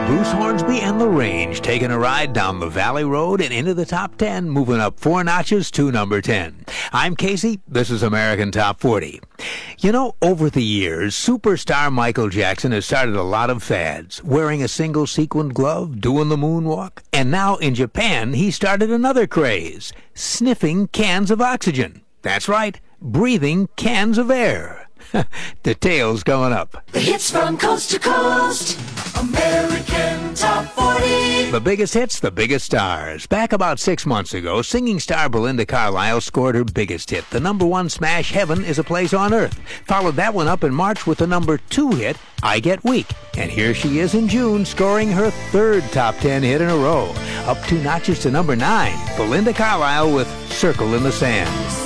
Bruce Hornsby and the Range taking a ride down the Valley Road and into the top 10, moving up 4 notches to number 10. I'm Casey. This is American Top 40. You know, over the years, superstar Michael Jackson has started a lot of fads, wearing a single sequined glove, doing the moonwalk, and now in Japan he started another craze, sniffing cans of oxygen. That's right, breathing cans of air. Details coming up. The hits from coast to coast. American Top 40. The biggest hits, the biggest stars. Back about 6 months ago, singing star Belinda Carlisle scored her biggest hit. The number 1 smash, Heaven is a Place on Earth. Followed that one up in March with the number 2 hit, I Get Weak. And here she is in June, scoring her 3rd top 10 hit in a row. Up 2 notches to number 9, Belinda Carlisle with Circle in the Sand.